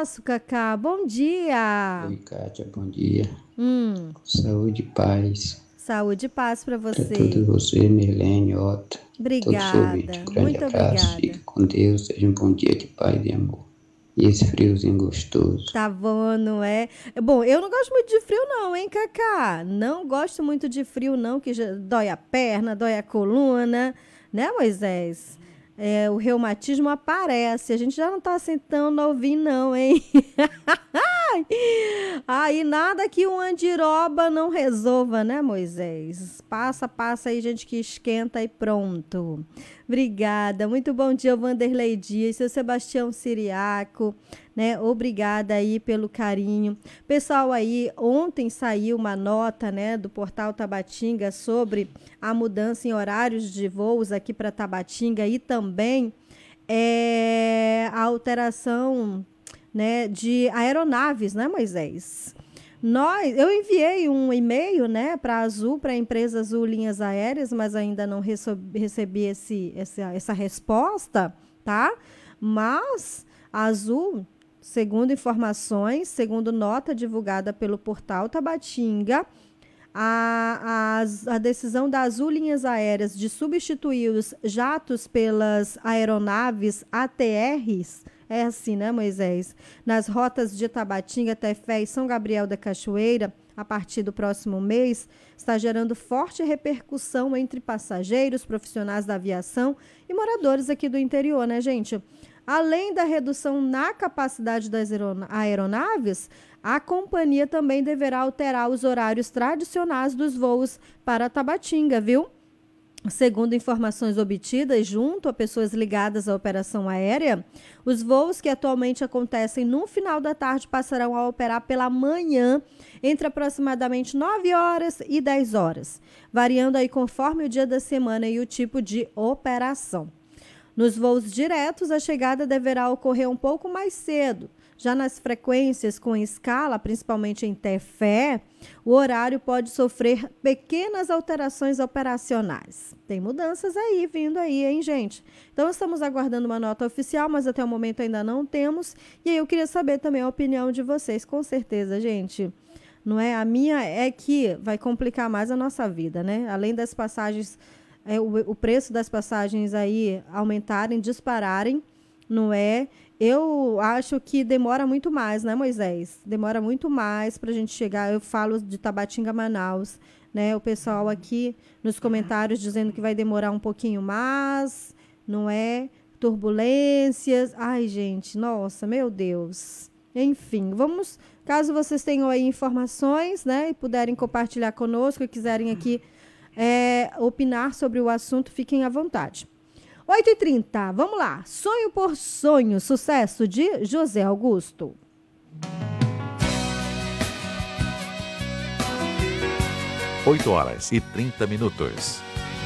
posso, Cacá. Bom dia. Oi, Kátia, bom dia. Hum, Saúde e paz saúde e paz para para todos você. você, Mirlene, Otto, todos os ouvintes. Obrigada, Um grande muito abraço, obrigada. fique com Deus, seja um bom dia de paz e amor. E esse friozinho gostoso. Tá bom, não é? Bom, eu não gosto muito de frio não, hein, Cacá? Não gosto muito de frio não, que já dói a perna, dói a coluna, né, Moisés? O reumatismo aparece. A gente já não tá assim tão novinho não, hein? Aí nada que um andiroba não resolva, né, Moisés? Passa aí, gente que esquenta e pronto. Obrigada. Muito bom dia, Vanderlei Dias, seu Sebastião Siriaco, né? Obrigada aí pelo carinho. Pessoal aí, ontem saiu uma nota, né, do portal Tabatinga sobre a mudança em horários de voos aqui para Tabatinga e também a alteração, né, de aeronaves, né, Moisés? Eu enviei um e-mail, né, para a Azul, para a empresa Azul Linhas Aéreas, mas ainda não recebi essa resposta, tá? Mas a Azul, segundo informações, segundo nota divulgada pelo portal Tabatinga, a decisão da Azul Linhas Aéreas de substituir os jatos pelas aeronaves ATRs, é assim, né, Moisés? Nas rotas de Tabatinga, Tefé e São Gabriel da Cachoeira, a partir do próximo mês, está gerando forte repercussão entre passageiros, profissionais da aviação e moradores aqui do interior, né, gente? Além da redução na capacidade das aeronaves, a companhia também deverá alterar os horários tradicionais dos voos para Tabatinga, viu? Segundo informações obtidas junto a pessoas ligadas à operação aérea, os voos que atualmente acontecem no final da tarde passarão a operar pela manhã, entre aproximadamente 9 horas e 10 horas, variando aí conforme o dia da semana e o tipo de operação. Nos voos diretos, a chegada deverá ocorrer um pouco mais cedo. Já nas frequências com escala, principalmente em Tefé, o horário pode sofrer pequenas alterações operacionais. Tem mudanças aí, vindo aí, hein, gente? Então, estamos aguardando uma nota oficial, mas até o momento ainda não temos. E aí eu queria saber também a opinião de vocês, com certeza, gente. Não é? A minha é que vai complicar mais a nossa vida, né? Além das passagens, o preço das passagens aí aumentarem, dispararem, não é? Eu acho que demora muito mais, né, Moisés? Demora muito mais para a gente chegar. Eu falo de Tabatinga a Manaus, né? O pessoal aqui nos comentários dizendo que vai demorar um pouquinho mais, não é? Turbulências. Ai, gente, nossa, meu Deus. Enfim, vamos. Caso vocês tenham aí informações, né, e puderem compartilhar conosco, e quiserem aqui opinar sobre o assunto, fiquem à vontade. 8h30, vamos lá. Sonho por Sonho, sucesso de José Augusto. 8h30.